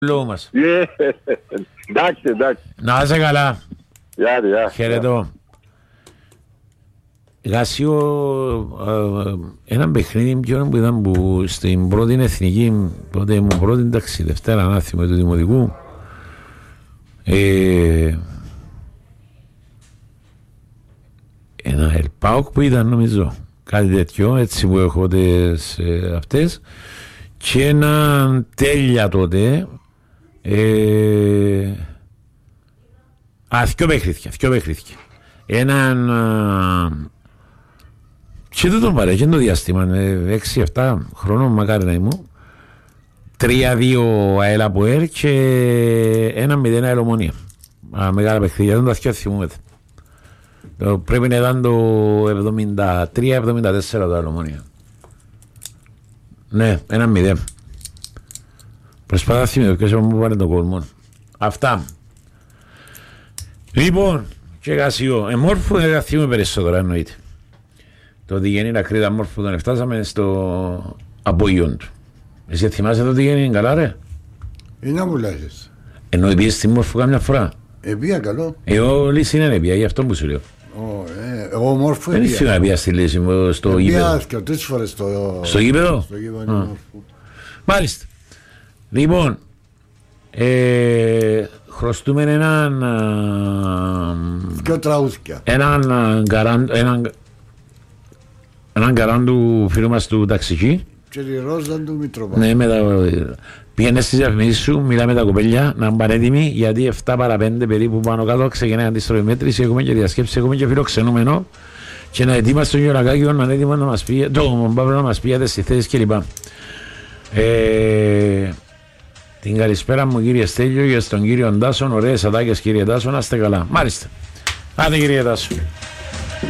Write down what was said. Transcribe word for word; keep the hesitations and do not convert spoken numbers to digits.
λόγω μας. Εντάξει, εντάξει. Να είσαι καλά. Γεια, γεια. Χαιρετώ. Γάσιο, ένα παιχνίδι πιο που ήταν που στην πρώτη εθνική, τότε μου πρώτη εντάξει, Δευτέρα ανάθημα του Δημοτικού. Ε, ένα ΕΛΠΑΟΚ που ήταν νομίζω, κάτι τέτοιο, έτσι που έχω τις ε, αυτές, και ένα τέλεια τότε, ε, α, δυο παιχνίδια, δυο παιχνίδια. Έναν και δεν τον παρέχει το διάστημα, έξι εφτά χρόνων μακάρι να ήμουν, τρία δύο ΑΕΛ ΑΠΟΕΛ και ένα μηδέν ΑΕΛ Ομονία. Μεγάλα παιχνίδια, δεν τα θυκιά θυμούμαι. Πρέπει να ήταν το εβδομήντα τρία εβδομήντα τέσσερα το ΑΕΛ Ομονία. Ναι, ένα μηδέν. Προσπαθώ να θυμηθώ και σε μου πάρει τον κόσμο. Αυτά. Λοιπόν, και Γασιό, εμόρφου δεν θυμούμε περισσότερα εννοείται. Το ότι γίνει να Κρήτα μόρφου τον φτάσαμε στο απόγειον του. Εσύ θυμάσαι το τι γίνει καλά ρε? Είναι που λάζεις. Ενώ επίσης στη μόρφου κάμια φορά. Επία καλό. Εγώ λύση είναι επία, γι' αυτό που σου λέω. Εγώ μόρφου δεν ήθελα να πια στη λύση μου στο γήπεδο. Επία και τρεις φορές στο... Στο γήπεδο? Στο γήπεδο μόρφου. Μάλιστα. Λοιπόν, ε, χρωστούμε έναν... Δυο τραούθκια. Έναν γκαράν... Έναν, έναν γκαράν του φίλου μας του ταξική. Και τη Ρόζα του Μητροπά. Ναι, μετά πήγαινε στις διαφημίσεις σου, μιλά με τα κοπέλια, να είναι πανέτοιμοι, γιατί εφτά παρά πέντε περίπου πάνω κάτω ξεκινάει αντίστροφη μέτρηση, έχουμε και διασκέψη, έχουμε και φιλοξενούμενο και να ετοίμαστε τον Γιωρακάκιο να είναι έτοιμο να μας πει, το Παύλο να μας πει για τις θέσεις κλπ. Ε, την καλησπέρα μου κύριε Στέλιο και στον κύριο Ντάσον, ωραίες ατάκες κύριε Ντάσον, να είστε καλά. Μάλιστα. Άντε κύριε Ντάσον.